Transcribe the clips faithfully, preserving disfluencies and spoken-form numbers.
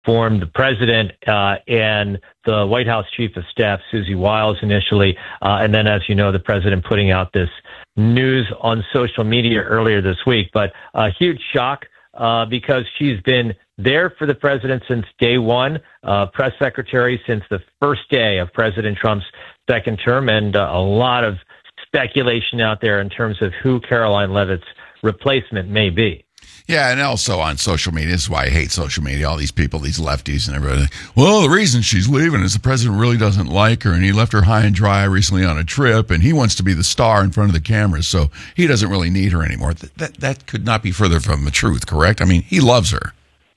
informed the president uh, and the White House Chief of Staff, Susie Wiles, initially. Uh, and then, as you know, the president putting out this news on social media earlier this week. But a huge shock uh, because she's been there for the president since day one, uh, press secretary since the first day of President Trump's second term, and uh, a lot of speculation out there in terms of who Karoline Leavitt's replacement may be. Yeah, and also on social media. This is why I hate social media. All these people, these lefties and everybody. Well, the reason she's leaving is the president really doesn't like her, and he left her high and dry recently on a trip, and he wants to be the star in front of the cameras, so he doesn't really need her anymore. That that, that could not be further from the truth, correct? I mean, he loves her.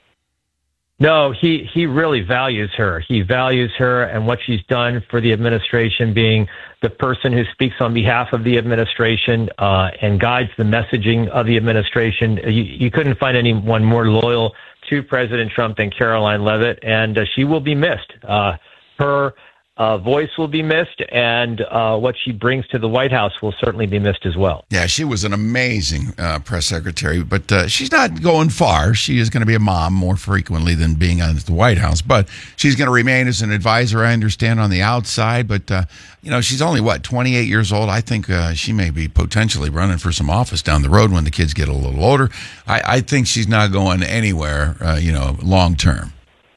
No, he, he really values her. He values her and what she's done for the administration, being the person who speaks on behalf of the administration uh, and guides the messaging of the administration. You, you couldn't find anyone more loyal to President Trump than Karoline Leavitt, and uh, she will be missed. Uh, her uh, voice will be missed, and uh, what she brings to the White House will certainly be missed as well. Yeah, she was an amazing uh, press secretary, but uh, she's not going far. She is going to be a mom more frequently than being on the White House, but she's going to remain as an advisor, I understand, on the outside. But, uh, you know, she's only, what, twenty-eight years old? I think uh, she may be potentially running for some office down the road when the kids get a little older. I, I think she's not going anywhere, uh, you know, long term.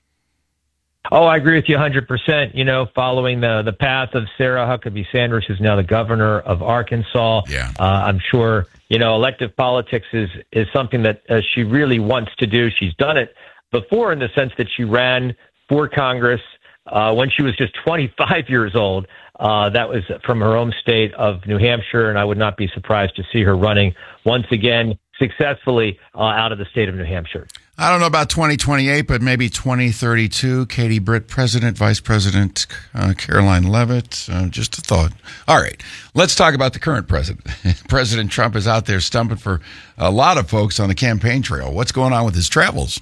Oh, I agree with you one hundred percent. You know, following the, the path of Sarah Huckabee Sanders, who's now the governor of Arkansas. Yeah. Uh, I'm sure, you know, elective politics is, is something that uh, she really wants to do. She's done it before in the sense that she ran for Congress uh, when she was just twenty-five years old. Uh, that was from her home state of New Hampshire, and I would not be surprised to see her running once again successfully uh, out of the state of New Hampshire. I don't know about twenty twenty-eight, but maybe twenty thirty-two. Katie Britt, President, Vice President uh, Karoline Leavitt. Uh, just a thought. All right, let's talk about the current president. President Trump is out there stumping for a lot of folks on the campaign trail. What's going on with his travels?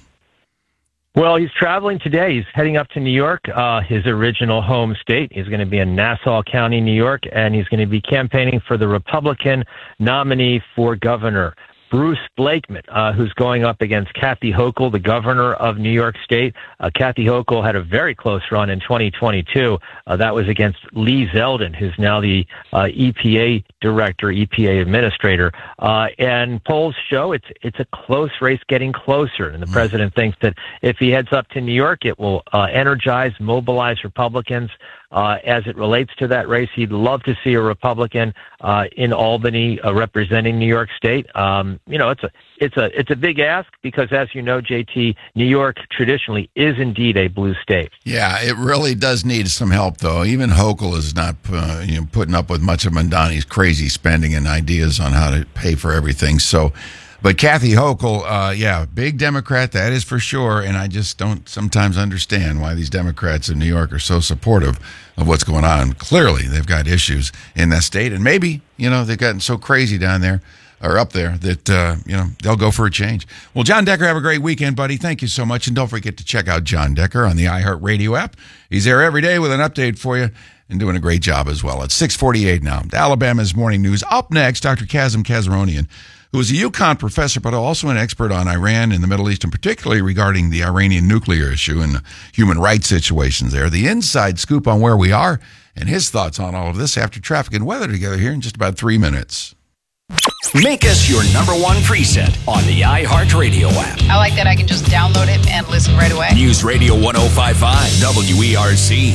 Well, he's traveling today. He's heading up to New York, uh, his original home state. He's going to be in Nassau County, New York, and he's going to be campaigning for the Republican nominee for governor, Bruce Blakeman, uh, who's going up against Kathy Hochul, the governor of New York State. Uh, Kathy Hochul had a very close run in twenty twenty-two. Uh, that was against Lee Zeldin, who's now the uh, E P A director, E P A administrator. Uh, and polls show it's it's a close race getting closer. And the president thinks that if he heads up to New York, it will uh, energize, mobilize Republicans. Uh, as it relates to that race, he'd love to see a Republican uh, in Albany uh, representing New York State. Um, you know, it's a it's a it's a big ask because, as you know, J T, New York traditionally is indeed a blue state. Yeah, it really does need some help, though. Even Hochul is not uh, you know putting up with much of Mamdani's crazy spending and ideas on how to pay for everything. So. But Kathy Hochul, uh, yeah, big Democrat, that is for sure. And I just don't sometimes understand why these Democrats in New York are so supportive of what's going on. Clearly, they've got issues in that state. And maybe, you know, they've gotten so crazy down there or up there that, uh, you know, they'll go for a change. Well, John Decker, have a great weekend, buddy. Thank you so much. And don't forget to check out John Decker on the iHeartRadio app. He's there every day with an update for you and doing a great job as well. It's six forty-eight now. Alabama's Morning News. Up next, Doctor Kazem Kazaronian, who is a UConn professor, but also an expert on Iran and the Middle East, and particularly regarding the Iranian nuclear issue and human rights situations there. The inside scoop on where we are and his thoughts on all of this after traffic and weather together here in just about three minutes. Make us your number one preset on the iHeartRadio app. I like that I can just download it and listen right away. News Radio one oh five point five W E R C.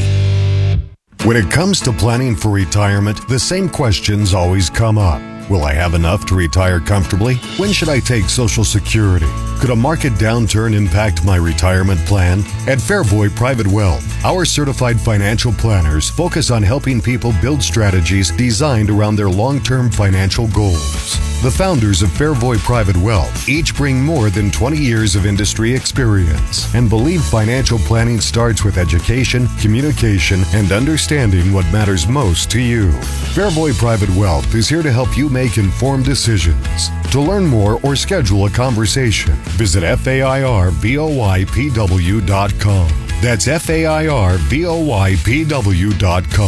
When it comes to planning for retirement, the same questions always come up. Will I have enough to retire comfortably? When should I take Social Security? Could a market downturn impact my retirement plan? At Fairvoy Private Wealth, our certified financial planners focus on helping people build strategies designed around their long-term financial goals. The founders of Fairvoy Private Wealth each bring more than twenty years of industry experience and believe financial planning starts with education, communication, and understanding what matters most to you. Fairvoy Private Wealth is here to help you make informed decisions. To learn more or schedule a conversation, visit F A I R V O Y P W dot com. That's F A I R V O Y P W dot com.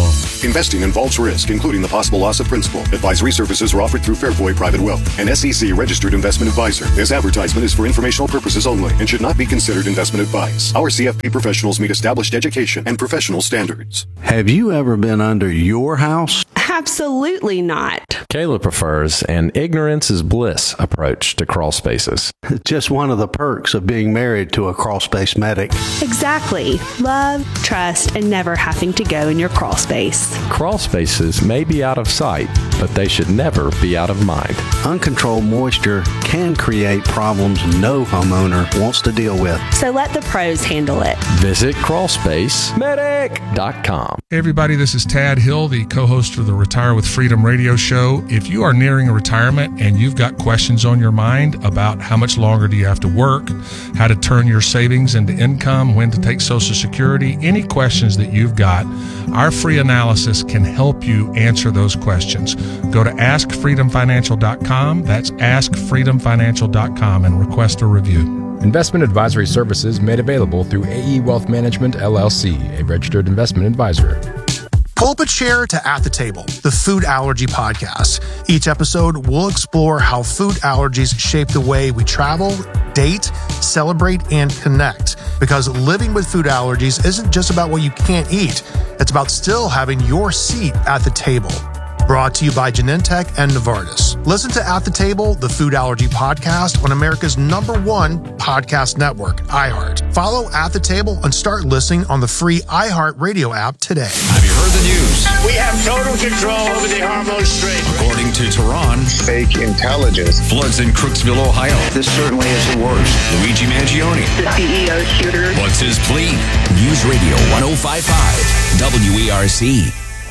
Investing involves risk, including the possible loss of principal. Advisory services are offered through Fairvoy Private Wealth, an S E C-registered investment advisor. This advertisement is for informational purposes only and should not be considered investment advice. Our C F P professionals meet established education and professional standards. Have you ever been under your house? Absolutely not. Kayla prefers an ignorance is bliss approach to crawl spaces. Just one of the perks of being married to a crawl space medic. Exactly. Love, trust, and never having to go in your crawl space. Crawl spaces may be out of sight, but they should never be out of mind. Uncontrolled moisture can create problems no homeowner wants to deal with. So let the pros handle it. Visit crawl space medic dot com. Hey everybody, this is Tad Hill, the co-host of the Retire with Freedom radio show. If you are nearing a retirement and you've got questions on your mind about how much longer do you have to work, how to turn your savings into income, when to take Social Security, any questions that you've got, our free analysis can help you answer those questions. Go to ask freedom financial dot com. That's ask freedom financial dot com and request a review. Investment advisory services made available through A E Wealth Management, L L C, a registered investment advisor. Pulpit Chair to At the Table, the Food Allergy Podcast. Each episode will explore how food allergies shape the way we travel, date, celebrate, and connect. Because living with food allergies isn't just about what you can't eat. It's about still having your seat at the table. Brought to you by Genentech and Novartis. Listen to At the Table, the Food Allergy Podcast on America's number one podcast network, iHeart. Follow At the Table and start listening on the free iHeart radio app today. Have you heard the news? We have total control over the Hormuz Strait. According to Tehran, fake intelligence. Floods in Crooksville, Ohio. This certainly is the worst. Luigi Mangione. The C E O shooter. What's his plea? News Radio one oh five point five W E R C.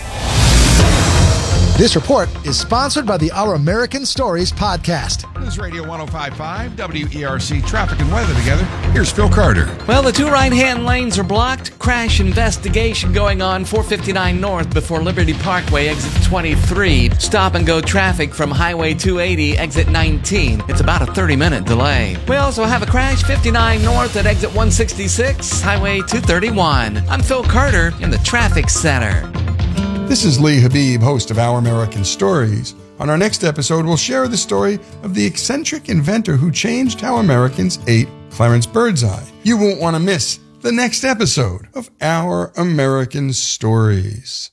This report is sponsored by the Our American Stories podcast. News Radio one oh five point five W E R C, traffic and weather together. Here's Phil Carter. Well, the two right-hand lanes are blocked. Crash investigation going on four fifty-nine North before Liberty Parkway, exit twenty-three. Stop and go traffic from Highway two eighty, exit nineteen. It's about a thirty-minute delay. We also have a crash fifty-nine North at exit one sixty-six, Highway two thirty-one. I'm Phil Carter in the Traffic Center. This is Lee Habib, host of Our American Stories. On our next episode, we'll share the story of the eccentric inventor who changed how Americans ate, Clarence Birdseye. You won't want to miss the next episode of Our American Stories.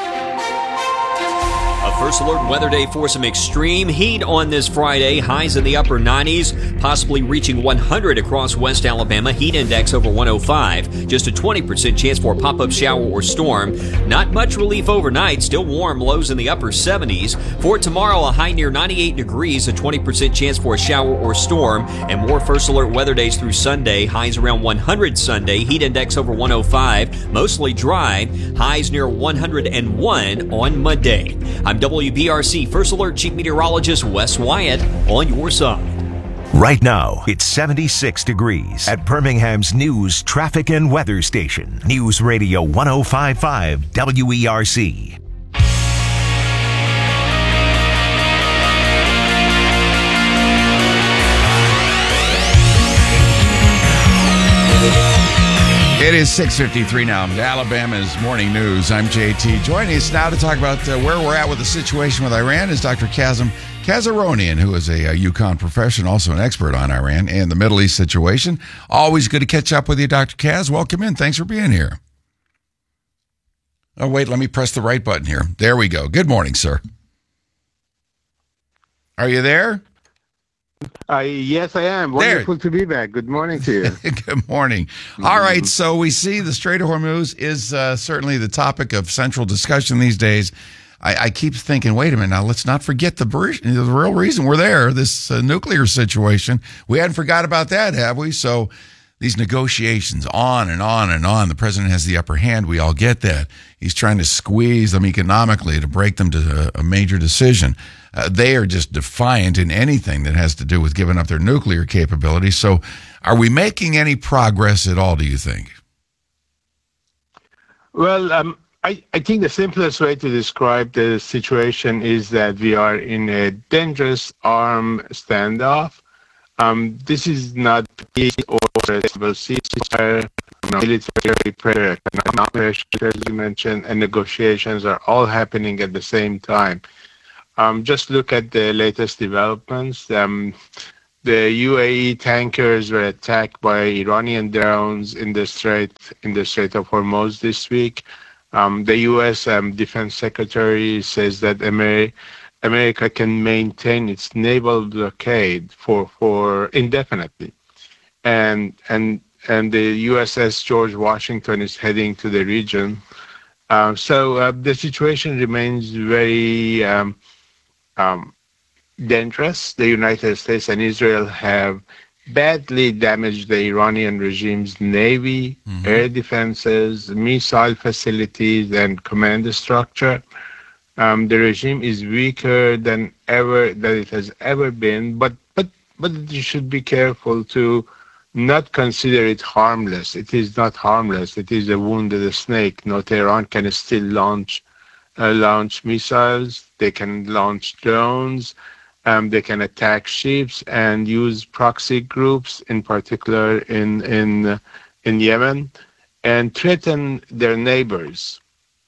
A first alert weather day for some extreme heat on this Friday. Highs in the upper nineties, possibly reaching one hundred across West Alabama. Heat index over one oh five. Just a twenty percent chance for a pop-up shower or storm. Not much relief overnight. Still warm. Lows in the upper seventies. For tomorrow, a high near ninety-eight degrees. A twenty percent chance for a shower or storm. And more first alert weather days through Sunday. Highs around one hundred Sunday. Heat index over one oh five. Mostly dry. Highs near one hundred one on Monday. I'm W B R C First Alert Chief Meteorologist Wes Wyatt on your side. Right now, it's seventy-six degrees at Birmingham's News, Traffic and Weather Station. News Radio one oh five point five W E R C. It is six fifty-three now. Alabama's Morning News. I'm J T. Joining us now to talk about uh, where we're at with the situation with Iran is Doctor Kazem Kazaronian, who is a, a UConn professional, also an expert on Iran and the Middle East situation. Always good to catch up with you, Doctor Kaz. Welcome in. Thanks for being here. Oh, wait, let me press the right button here. There we go. Good morning, sir. Are you there? Uh, yes, I am. Wonderful there. to be back. Good morning to you. Good morning. All right, so we see the Strait of Hormuz is uh, certainly the topic of central discussion these days. I, I keep thinking, wait a minute, now let's not forget the, the real reason we're there, this uh, nuclear situation. We hadn't forgot about that, have we? So these negotiations on and on and on. The president has the upper hand. We all get that. He's trying to squeeze them economically to break them to a, a major decision. Uh, they are just defiant in anything that has to do with giving up their nuclear capability. So are we making any progress at all, do you think? Well, um, I, I think the simplest way to describe the situation is that we are in a dangerous armed standoff. Um, this is not peace or a stable ceasefire. military pressure, economic pressure, as you mentioned, and negotiations are all happening at the same time. Um, just look at the latest developments. Um, the U A E tankers were attacked by Iranian drones in the Strait in the Strait of Hormuz this week. Um, the U S Um, Defense Secretary says that America. America can maintain its naval blockade for, for indefinitely. And and and the U S S George Washington is heading to the region. Uh, so uh, the situation remains very um, um, dangerous. The United States and Israel have badly damaged the Iranian regime's navy, mm-hmm. air defenses, missile facilities, and command structure. Um, the regime is weaker than ever that it has ever been, but but but you should be careful to not consider it harmless. It is not harmless. It is a wounded snake. No, Tehran can still launch uh, launch missiles. They can launch drones. Um, they can attack ships and use proxy groups, in particular in in in Yemen, and threaten their neighbors.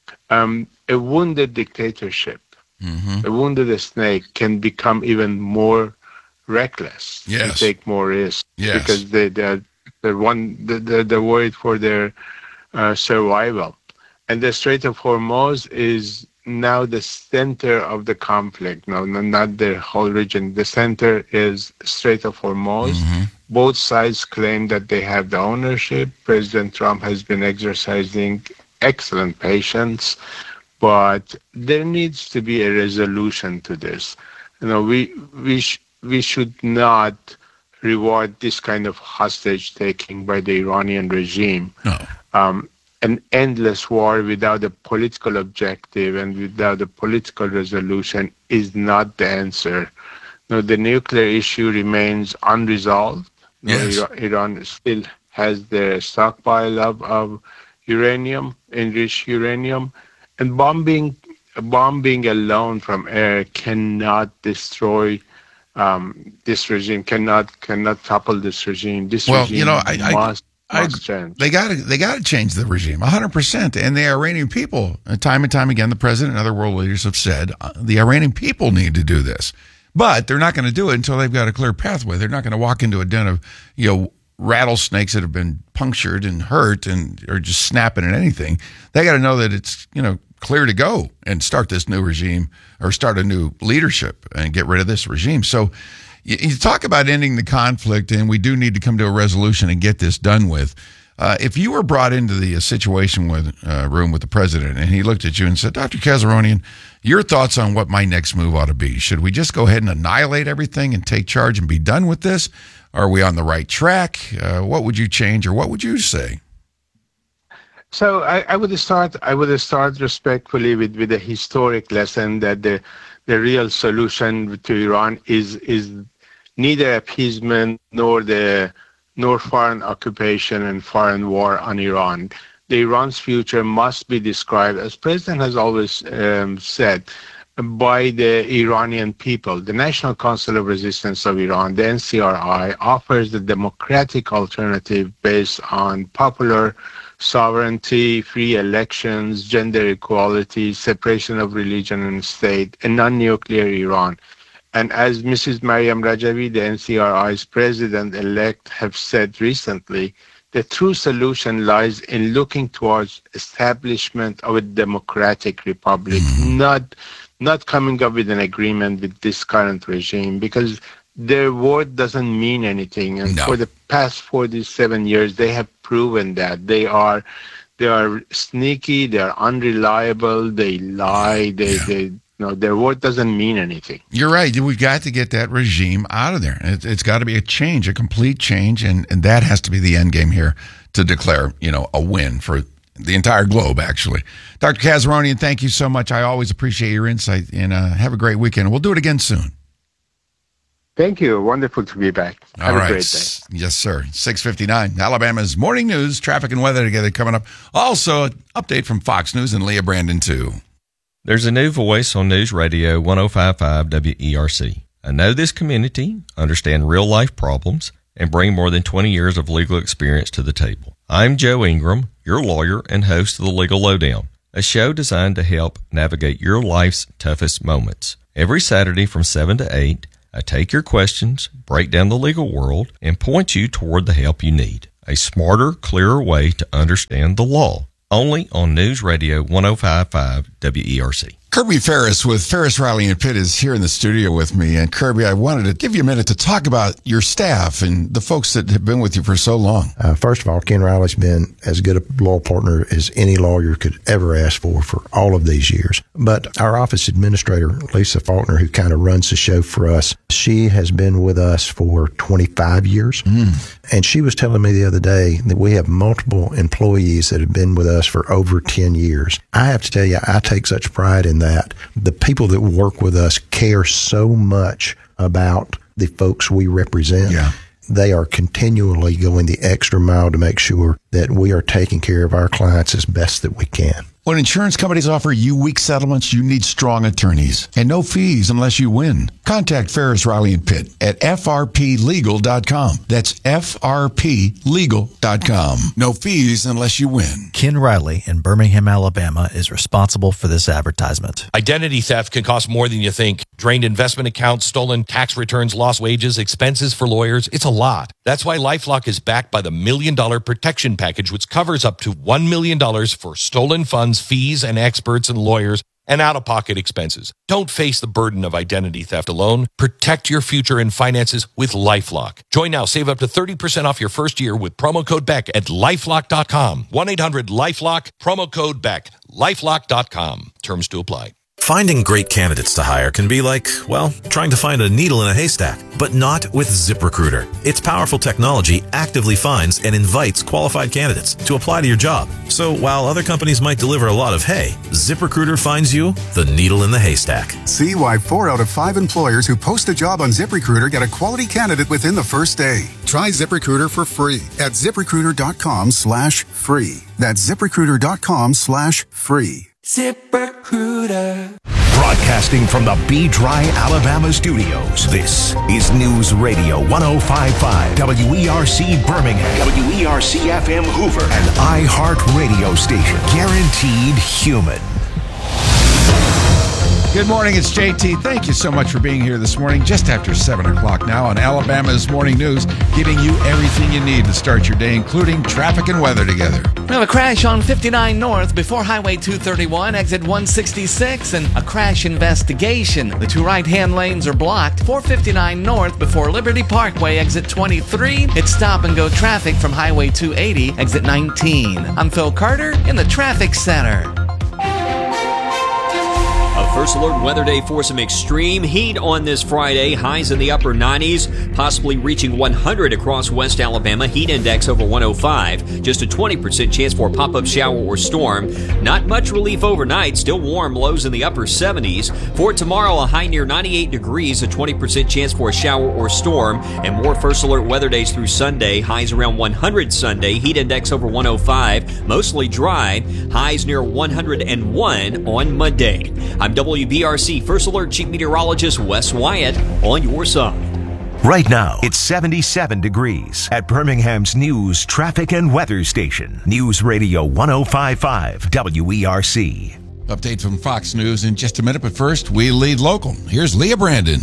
Um, a wounded dictatorship, mm-hmm. a wounded snake can become even more reckless yes. and take more risks yes. because they, they're, they're, one, they're, they're worried for their uh, survival. And the Strait of Hormuz is now the center of the conflict. No, no not the whole region. The center is Strait of Hormuz. Mm-hmm. Both sides claim that they have the ownership. President Trump has been exercising excellent patience, but there needs to be a resolution to this. You know, we we sh- we should not reward this kind of hostage taking by the Iranian regime. No. Um, an endless war without a political objective and without a political resolution is not the answer. You know, the nuclear issue remains unresolved. Yes. You know, Iran still has their stockpile of, of uranium, enriched uranium, and bombing bombing alone from air cannot destroy um, this regime, cannot cannot topple this regime. This well, regime you know, I, must, I, must I, change. They got to they got to change the regime, one hundred percent. And the Iranian people, time and time again, the president and other world leaders have said uh, the Iranian people need to do this, but they're not going to do it until they've got a clear pathway. They're not going to walk into a den of you know. rattlesnakes that have been punctured and hurt and are just snapping at anything. They got to know that it's, you know, clear to go and start this new regime or start a new leadership and get rid of this regime. So you, you talk about ending the conflict, and we do need to come to a resolution and get this done with. Uh, if you were brought into the uh, situation with uh, room with the president and he looked at you and said, Doctor Kazaronian, your thoughts on what my next move ought to be? Should we just go ahead and annihilate everything and take charge and be done with this? Are we on the right track? Uh, what would you change, or what would you say? So I, I would start. I would start respectfully with, with a historic lesson that the the real solution to Iran is is neither appeasement nor the nor foreign occupation and foreign war on Iran. The Iran's future must be described, as President has always um, said, by the Iranian people. The National Council of Resistance of Iran, the N C R I, offers the democratic alternative based on popular sovereignty, free elections, gender equality, separation of religion and state, a non-nuclear Iran. And as Missus Mariam Rajavi, the N C R I's president-elect, have said recently, the true solution lies in looking towards establishment of a democratic republic, mm-hmm. not not coming up with an agreement with this current regime, because their word doesn't mean anything. And no. for the past forty-seven years, they have proven that they are they are sneaky, they are unreliable, they lie, they yeah. they. No, their word doesn't mean anything. You're right. We've got to get that regime out of there. It, it's got to be a change, a complete change, and, and that has to be the end game here to declare, you know, a win for the entire globe, actually. Doctor Kazaronian, thank you so much. I always appreciate your insight, and uh, have a great weekend. We'll do it again soon. Thank you. Wonderful to be back. Have All a right. great day. Yes, sir. six fifty-nine, Alabama's morning news, traffic and weather together coming up. Also, an update from Fox News and Leah Brandon, too. There's a new voice on News Radio one oh five point five W E R C. I know this community, understand real-life problems, and bring more than twenty years of legal experience to the table. I'm Joe Ingram, your lawyer and host of The Legal Lowdown, a show designed to help navigate your life's toughest moments. Every Saturday from seven to eight, I take your questions, break down the legal world, and point you toward the help you need. A smarter, clearer way to understand the law. Only on News Radio one oh five point five W E R C. Kirby Ferris with Ferris, Riley, and Pitt is here in the studio with me. And Kirby, I wanted to give you a minute to talk about your staff and the folks that have been with you for so long. Uh, first of all, Ken Riley's been as good a law partner as any lawyer could ever ask for for all of these years. But our office administrator, Lisa Faulkner, who kind of runs the show for us, she has been with us for twenty-five years. Mm. And she was telling me the other day that we have multiple employees that have been with us for over ten years. I have to tell you, I take such pride in that. The people that work with us care so much about the folks we represent. Yeah. They are continually going the extra mile to make sure that we are taking care of our clients as best that we can. When insurance companies offer you weak settlements, you need strong attorneys and no fees unless you win. Contact Ferris, Riley, and Pitt at F R P legal dot com. That's F R P legal dot com. No fees unless you win. Ken Riley in Birmingham, Alabama is responsible for this advertisement. Identity theft can cost more than you think. Drained investment accounts, stolen tax returns, lost wages, expenses for lawyers. It's a lot. That's why LifeLock is backed by the Million Dollar Protection Package, which covers up to one million dollars for stolen funds, fees, and experts and lawyers, and out-of-pocket expenses. Don't face the burden of identity theft alone. Protect your future and finances with LifeLock. Join now. Save up to thirty percent off your first year with promo code Beck at lifelock dot com. one eight hundred LifeLock, promo code Beck, lifelock dot com. Terms to apply. Finding great candidates to hire can be like, well, trying to find a needle in a haystack, but not with ZipRecruiter. Its powerful technology actively finds and invites qualified candidates to apply to your job. So while other companies might deliver a lot of hay, ZipRecruiter finds you the needle in the haystack. See why four out of five employers who post a job on ZipRecruiter get a quality candidate within the first day. Try ZipRecruiter for free at ZipRecruiter.com slash free. That's ZipRecruiter.com slash free. ZipRecruiter. Broadcasting from the B-Dry, Alabama studios, this is News Radio one oh five point five W E R C Birmingham, W E R C F M Hoover, and iHeart Radio Station. Guaranteed human. Good morning, it's J T. Thank you so much for being here this morning, just after seven o'clock now on Alabama's Morning News, giving you everything you need to start your day, including traffic and weather together. We have a crash on fifty-nine North before Highway two thirty-one, exit one sixty-six, and a crash investigation. The two right-hand lanes are blocked. four fifty-nine North before Liberty Parkway, exit twenty-three. It's stop-and-go traffic from Highway two eighty, exit nineteen. I'm Phil Carter in the Traffic Center. A First Alert Weather Day for some extreme heat on this Friday. Highs in the upper nineties, possibly reaching one hundred across West Alabama. Heat index over one oh five. Just a twenty percent chance for a pop-up shower or storm. Not much relief overnight. Still warm. Lows in the upper seventies. For tomorrow, a high near ninety-eight degrees. A twenty percent chance for a shower or storm. And more First Alert Weather Days through Sunday. Highs around one hundred Sunday. Heat index over one oh five. Mostly dry. Highs near one hundred one on Monday. I'm W B R C First Alert Chief Meteorologist Wes Wyatt on your side. Right now, it's seventy-seven degrees at Birmingham's News, Traffic, and Weather Station. News Radio one oh five point five W E R C. Update from Fox News in just a minute, but first, we lead local. Here's Leah Brandon.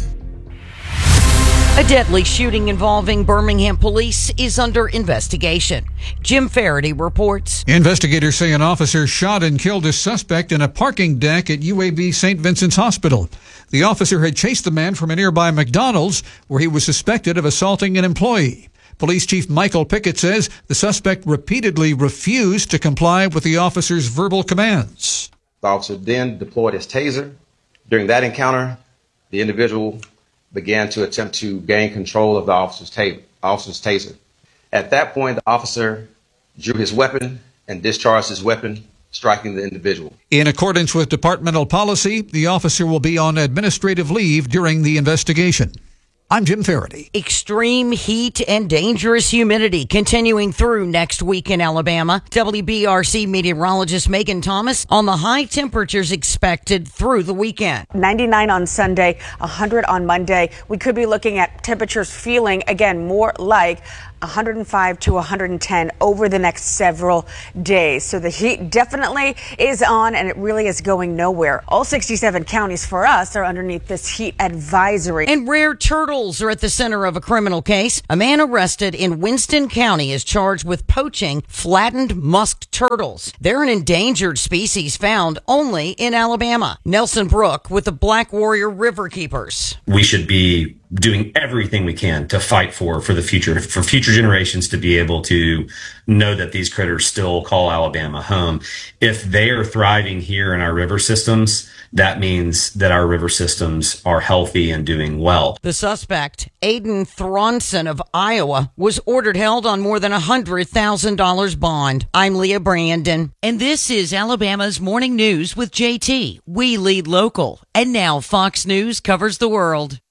A deadly shooting involving Birmingham police is under investigation. Jim Faraday reports. Investigators say an officer shot and killed a suspect in a parking deck at U A B Saint Vincent's Hospital. The officer had chased the man from a nearby McDonald's where he was suspected of assaulting an employee. Police Chief Michael Pickett says the suspect repeatedly refused to comply with the officer's verbal commands. The officer then deployed his taser. During that encounter, the individual began to attempt to gain control of the officer's, ta- officer's taser. At that point, the officer drew his weapon and discharged his weapon, striking the individual. In accordance with departmental policy, the officer will be on administrative leave during the investigation. I'm Jim Faraday. Extreme heat and dangerous humidity continuing through next week in Alabama. W B R C meteorologist Megan Thomas on the high temperatures expected through the weekend. ninety-nine on Sunday, one hundred on Monday. We could be looking at temperatures feeling, again, more like one hundred five to one hundred ten over the next several days. So the heat definitely is on, and it really is going nowhere. All sixty-seven counties for us are underneath this heat advisory. And rare turtles are at the center of a criminal case. A man arrested in Winston County is charged with poaching flattened musk turtles. They're an endangered species found only in Alabama. Nelson Brook with the Black Warrior River Keepers. We should be doing everything we can to fight for for the future, for future generations to be able to know that these critters still call Alabama home. If they are thriving here in our river systems, that means that our river systems are healthy and doing well. The suspect, Aiden Thronson of Iowa, was ordered held on more than a one hundred thousand dollars bond. I'm Leah Brandon, and this is Alabama's Morning News with J T. We lead local, and now Fox News covers the world.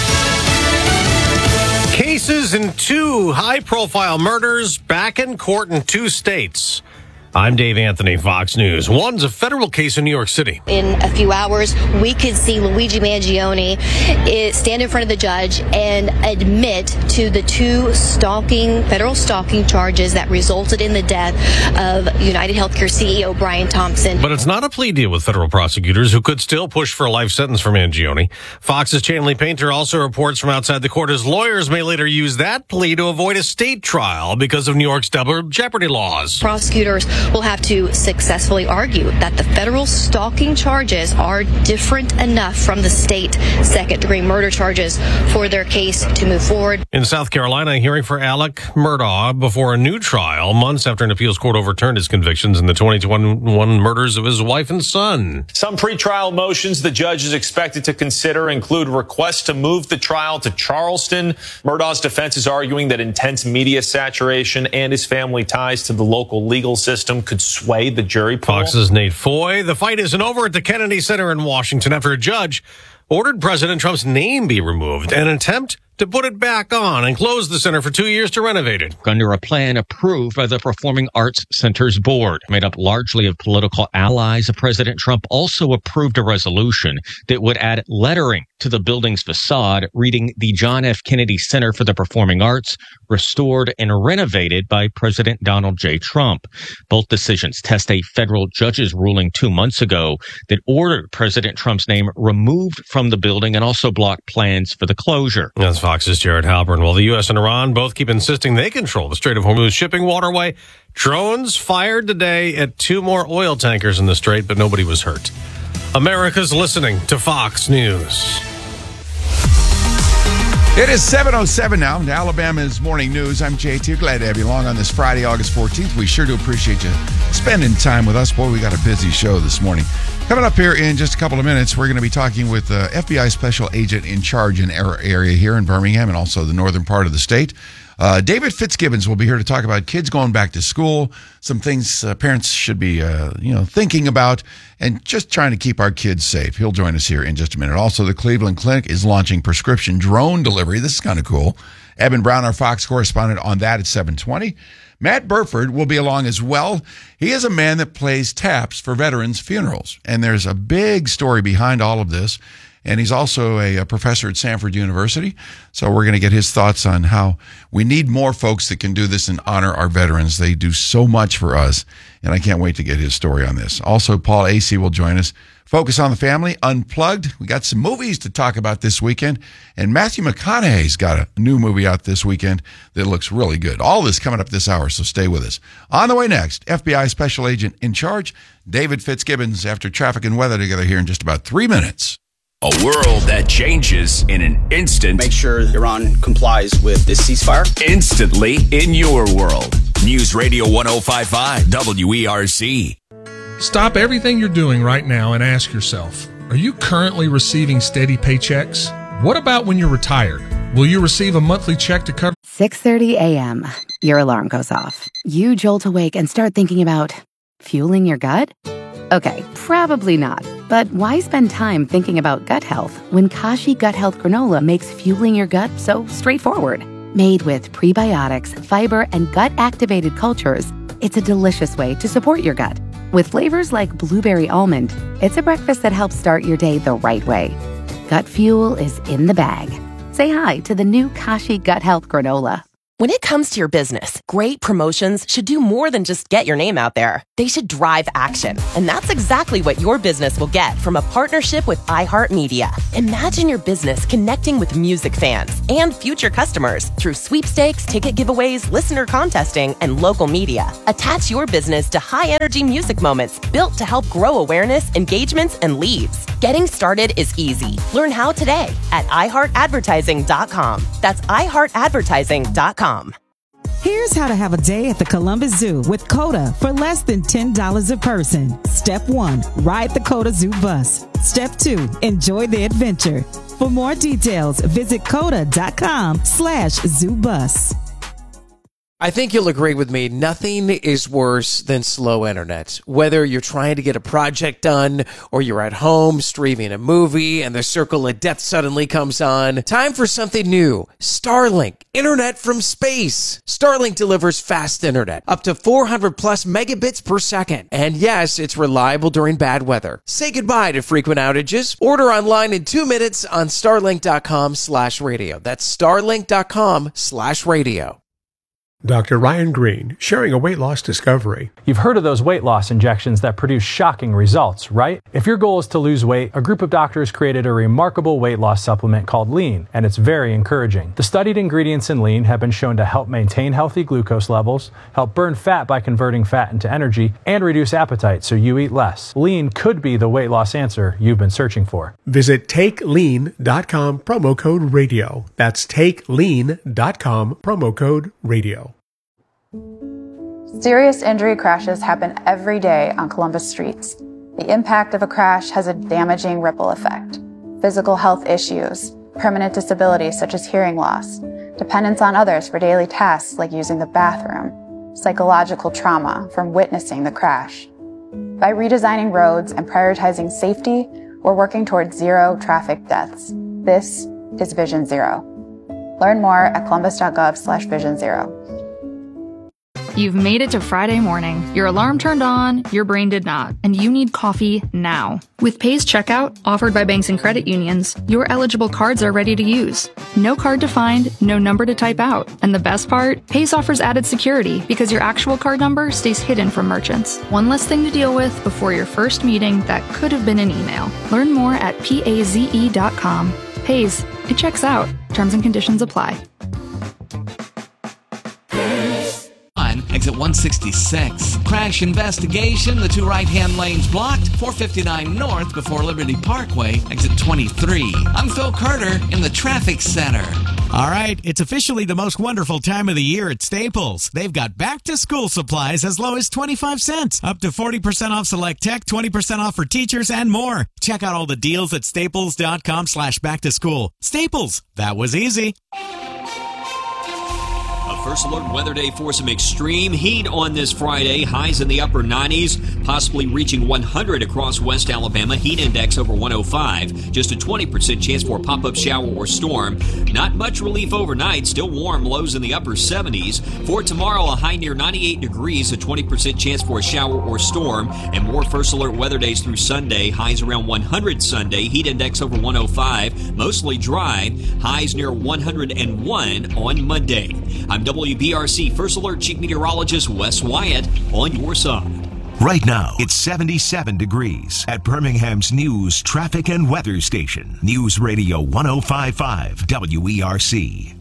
Cases in two high-profile murders back in court in two states. I'm Dave Anthony, Fox News. One's a federal case in New York City. In a few hours, we could see Luigi Mangione stand in front of the judge and admit to the two stalking, federal stalking charges that resulted in the death of United Healthcare C E O Brian Thompson. But it's not a plea deal with federal prosecutors who could still push for a life sentence for Mangione. Fox's Chanley Painter also reports from outside the court his lawyers may later use that plea to avoid a state trial because of New York's double jeopardy laws. Prosecutors will have to successfully argue that the federal stalking charges are different enough from the state second-degree murder charges for their case to move forward. In South Carolina, a hearing for Alec Murdaugh before a new trial, months after an appeals court overturned his convictions in the twenty twenty-one murders of his wife and son. Some pretrial motions the judge is expected to consider include requests to move the trial to Charleston. Murdaugh's defense is arguing that intense media saturation and his family ties to the local legal system could sway the jury pool. Fox's Nate Foy. The fight isn't over at the Kennedy Center in Washington after a judge ordered President Trump's name be removed, an attempt to put it back on and close the center for two years to renovate it. Under a plan approved by the Performing Arts Center's board, made up largely of political allies of President Trump, also approved a resolution that would add lettering to the building's facade, reading the John F. Kennedy Center for the Performing Arts, restored and renovated by President Donald J. Trump. Both decisions test a federal judge's ruling two months ago that ordered President Trump's name removed from the building and also blocked plans for the closure. That's Fox's Jared Halpern. While the U S and Iran both keep insisting they control the Strait of Hormuz shipping waterway, drones fired today at two more oil tankers in the strait, but nobody was hurt. America's listening to Fox News. It is seven oh seven now, Alabama's Morning News. I'm J T. Glad to have you along on this Friday, August fourteenth. We sure do appreciate you spending time with us. Boy, we got a busy show this morning. Coming up here in just a couple of minutes, we're going to be talking with uh, F B I Special Agent in charge in our area here in Birmingham and also the northern part of the state. Uh, David Fitzgibbons will be here to talk about kids going back to school, some things uh, parents should be, uh, you know, thinking about, and just trying to keep our kids safe. He'll join us here in just a minute. Also, the Cleveland Clinic is launching prescription drone delivery. This is kind of cool. Eben Brown, our Fox correspondent, on that at seven twenty. Matt Burford will be along as well. He is a man that plays taps for veterans' funerals, and there's a big story behind all of this. And he's also a, a professor at Samford University. So we're going to get his thoughts on how we need more folks that can do this and honor our veterans. They do so much for us, and I can't wait to get his story on this. Also, Paul Acey will join us. Focus on the Family, Unplugged. We got some movies to talk about this weekend, and Matthew McConaughey's got a new movie out this weekend that looks really good. All this coming up this hour, so stay with us. On the way next, F B I Special Agent in charge, David Fitzgibbons, after traffic and weather together here in just about three minutes. A world that changes in an instant. Make sure Iran complies with this ceasefire. Instantly in your world. News Radio one oh five point five W E R C. Stop everything you're doing right now and ask yourself, are you currently receiving steady paychecks? What about when you're retired? Will you receive a monthly check to cover? six thirty a.m. Your alarm goes off. You jolt awake and start thinking about fueling your gut? Okay, probably not. But why spend time thinking about gut health when Kashi Gut Health Granola makes fueling your gut so straightforward? Made with prebiotics, fiber, and gut-activated cultures, it's a delicious way to support your gut. With flavors like blueberry almond, it's a breakfast that helps start your day the right way. Gut fuel is in the bag. Say hi to the new Kashi Gut Health Granola. When it comes to your business, great promotions should do more than just get your name out there. They should drive action. And that's exactly what your business will get from a partnership with iHeartMedia. Imagine your business connecting with music fans and future customers through sweepstakes, ticket giveaways, listener contesting, and local media. Attach your business to high-energy music moments built to help grow awareness, engagements, and leads. Getting started is easy. Learn how today at i heart advertising dot com. That's i heart advertising dot com. Here's how to have a day at the Columbus Zoo with COTA for less than ten dollars a person. Step one, ride the COTA Zoo bus. Step two, enjoy the adventure. For more details, visit COTA.com slash zoo bus. I think you'll agree with me, nothing is worse than slow internet. Whether you're trying to get a project done or you're at home streaming a movie and the circle of death suddenly comes on, time for something new. Starlink, internet from space. Starlink delivers fast internet, up to four hundred plus megabits per second. And yes, it's reliable during bad weather. Say goodbye to frequent outages. Order online in two minutes on starlink.com slash radio. That's starlink.com slash radio. Doctor Ryan Green, sharing a weight loss discovery. You've heard of those weight loss injections that produce shocking results, right? If your goal is to lose weight, a group of doctors created a remarkable weight loss supplement called Lean, and it's very encouraging. The studied ingredients in Lean have been shown to help maintain healthy glucose levels, help burn fat by converting fat into energy, and reduce appetite so you eat less. Lean could be the weight loss answer you've been searching for. Visit take lean dot com, promo code radio. That's take lean dot com, promo code radio. Serious injury crashes happen every day on Columbus streets. The impact of a crash has a damaging ripple effect. Physical health issues, permanent disabilities such as hearing loss, dependence on others for daily tasks like using the bathroom, psychological trauma from witnessing the crash. By redesigning roads and prioritizing safety, we're working towards zero traffic deaths. This is Vision Zero. Learn more at columbus.gov slash vision zero. You've made it to Friday morning. Your alarm turned on, your brain did not, and you need coffee now. With Paze Checkout, offered by banks and credit unions, your eligible cards are ready to use. No card to find, no number to type out. And the best part? Paze offers added security because your actual card number stays hidden from merchants. One less thing to deal with before your first meeting that could have been an email. Learn more at paze dot com. Paze, it checks out. Terms and conditions apply. Exit one sixty-six. Crash investigation. The two right-hand lanes blocked. four fifty-nine north before Liberty Parkway. Exit twenty-three. I'm Phil Carter in the traffic center. All right, it's officially the most wonderful time of the year at Staples. They've got back-to-school supplies as low as twenty-five cents, up to forty percent off select tech, twenty percent off for teachers, and more. Check out all the deals at staples.com slash back-to-school. Staples, that was easy. First Alert Weather Day for some extreme heat on this Friday. Highs in the upper nineties, possibly reaching one hundred across West Alabama. Heat index over one oh five. Just a twenty percent chance for a pop-up shower or storm. Not much relief overnight. Still warm. Lows in the upper seventies. For tomorrow, a high near ninety-eight degrees. A twenty percent chance for a shower or storm. And more First Alert Weather Days through Sunday. Highs around one hundred Sunday. Heat index over one oh five. Mostly dry. Highs near one hundred one on Monday. I'm W B R C First Alert Chief Meteorologist Wes Wyatt on your side. Right now, it's seventy-seven degrees at Birmingham's news, traffic, and weather station. News Radio one oh five point five W E R C.